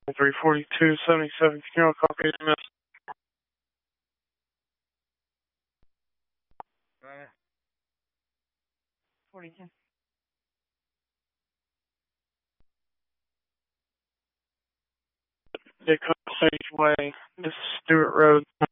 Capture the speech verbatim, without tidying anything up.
three forty-two seventy-seven, can you all copy it, miss? forty-two. Dick Sage Way, this is Stewart Road.